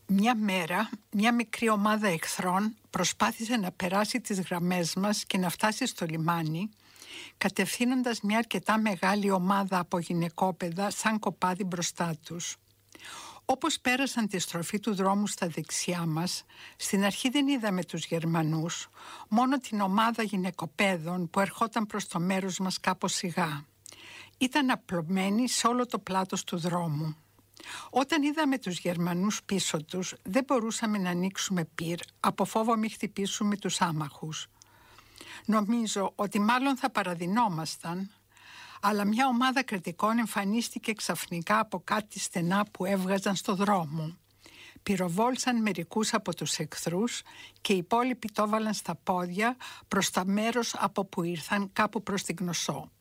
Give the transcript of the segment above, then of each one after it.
Μια μέρα, μια μικρή ομάδα εχθρών προσπάθησε να περάσει τις γραμμές μας και να φτάσει στο λιμάνι, κατευθύνοντας μια αρκετά μεγάλη ομάδα από γυναικόπαιδα σαν κοπάδι μπροστά τους. Όπως πέρασαν τη στροφή του δρόμου στα δεξιά μας, στην αρχή δεν είδαμε τους Γερμανούς, μόνο την ομάδα γυναικοπαίδων που ερχόταν προς το μέρος μας κάπως σιγά. Ήταν απλωμένοι σε όλο το πλάτος του δρόμου. Όταν είδαμε τους Γερμανούς πίσω τους, δεν μπορούσαμε να ανοίξουμε πυρ από φόβο μη χτυπήσουμε τους άμαχους. Νομίζω ότι μάλλον θα παραδεινόμασταν, αλλά μια ομάδα κριτικών εμφανίστηκε ξαφνικά από κάτι στενά που έβγαζαν στο δρόμο. Πυροβόλησαν μερικούς από τους εχθρούς και οι υπόλοιποι το έβαλαν στα πόδια προς τα μέρος από που ήρθαν, κάπου προς την Κνωσό.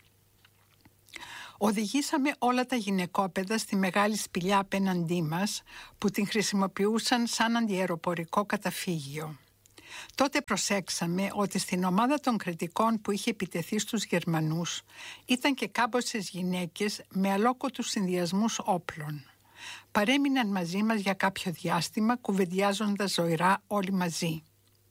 Οδηγήσαμε όλα τα γυναικόπαιδα στη μεγάλη σπηλιά απέναντί μας που την χρησιμοποιούσαν σαν αντιαεροπορικό καταφύγιο. Τότε προσέξαμε ότι στην ομάδα των κριτικών που είχε επιτεθεί στους Γερμανούς ήταν και κάμποσες γυναίκες με αλόκοτους συνδυασμούς όπλων. Παρέμειναν μαζί μας για κάποιο διάστημα κουβεντιάζοντας ζωηρά όλοι μαζί.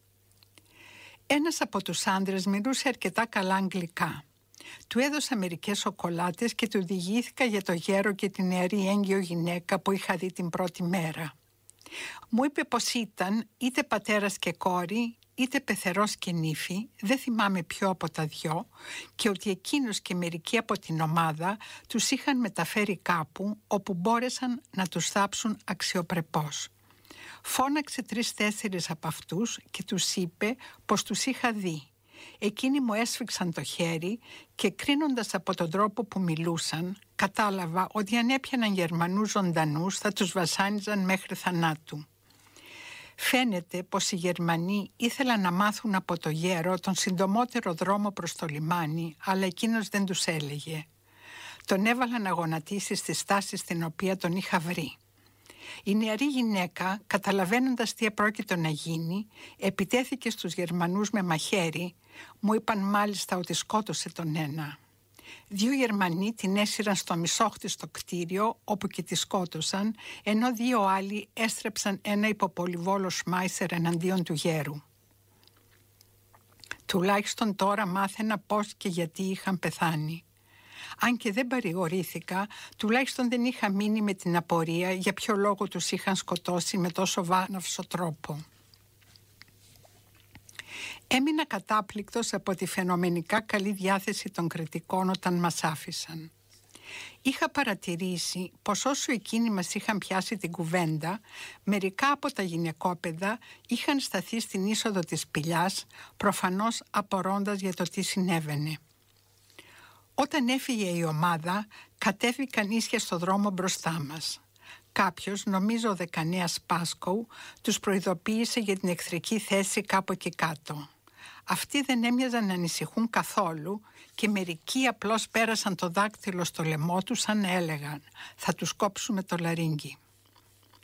Ένας από τους άντρες μιλούσε αρκετά καλά αγγλικά. Του έδωσα μερικές σοκολάτες και του διηγήθηκα για το γέρο και την νεαρή έγκυο γυναίκα που είχα δει την πρώτη μέρα. Μου είπε πως ήταν είτε πατέρας και κόρη, είτε πεθερός και νύφη, δεν θυμάμαι ποιο από τα δυο, και ότι εκείνος και μερικοί από την ομάδα τους είχαν μεταφέρει κάπου όπου μπόρεσαν να τους θάψουν αξιοπρεπώς. Φώναξε 3-4 από αυτούς και τους είπε πως τους είχα δει. Εκείνοι μου έσφιξαν το χέρι και κρίνοντας από τον τρόπο που μιλούσαν, κατάλαβα ότι αν έπιαναν Γερμανούς ζωντανούς θα τους βασάνιζαν μέχρι θανάτου. Φαίνεται πως οι Γερμανοί ήθελαν να μάθουν από το γέρο τον συντομότερο δρόμο προς το λιμάνι, αλλά εκείνος δεν τους έλεγε. Τον έβαλαν να γονατίσει στη στάση στην οποία τον είχα βρει. Η νεαρή γυναίκα, καταλαβαίνοντας τι επρόκειτο να γίνει, επιτέθηκε στους Γερμανούς με μαχαίρι. Μου είπαν μάλιστα ότι σκότωσε τον ένα. 2 Γερμανοί την έσυραν στο μισόχτιστο κτίριο όπου και τη σκότωσαν, ενώ 2 άλλοι έστρεψαν ένα υποπολιβόλο σμάισερ εναντίον του γέρου. Τουλάχιστον τώρα μάθαινα πώς και γιατί είχαν πεθάνει. Αν και δεν παρηγορήθηκα, τουλάχιστον δεν είχα μείνει με την απορία για ποιο λόγο τους είχαν σκοτώσει με τόσο βάναυσο τρόπο. Έμεινα κατάπληκτος από τη φαινομενικά καλή διάθεση των κριτικών όταν μας άφησαν. Είχα παρατηρήσει πως όσο εκείνοι μας είχαν πιάσει την κουβέντα, μερικά από τα γυναικόπαιδα είχαν σταθεί στην είσοδο της σπηλιάς, προφανώς απορώντας για το τι συνέβαινε. Όταν έφυγε η ομάδα, κατέβηκαν ίσια στο δρόμο μπροστά μας. Κάποιος, νομίζω ο δεκανέας Πάσκου, τους προειδοποίησε για την εχθρική θέση κάπου εκεί κάτω. Αυτοί δεν έμοιαζαν να ανησυχούν καθόλου και μερικοί απλώς πέρασαν το δάκτυλο στο λαιμό τους σαν να έλεγαν «θα τους κόψουμε το λαρύγγι».